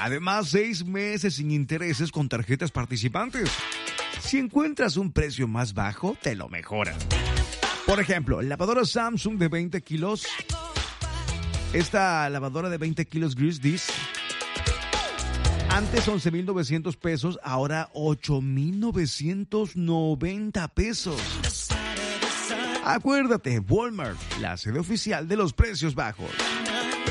Además, 6 meses sin intereses con tarjetas participantes. Si encuentras un precio más bajo, te lo mejoran. Por ejemplo, lavadora Samsung de 20 kilos. Esta lavadora de 20 kilos Grease Dish. Antes 11,900 pesos, ahora 8,990 pesos. Acuérdate, Walmart, la sede oficial de los precios bajos.